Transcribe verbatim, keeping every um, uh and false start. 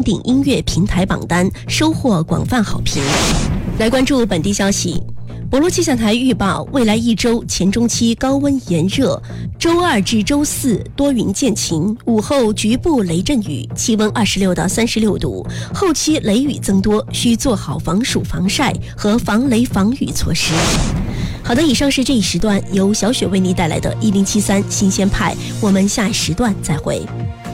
顶音乐平台榜单，收获广泛好评。来关注本地消息。博罗气象台预报，未来一周前中期高温炎热，周二至周四多云见晴，午后局部雷阵雨，气温二十六到三十六度，后期雷雨增多，需做好防暑防晒和防雷防雨措施。好的，以上是这一时段由小雪为您带来的一零七三新鲜派，我们下一时段再会。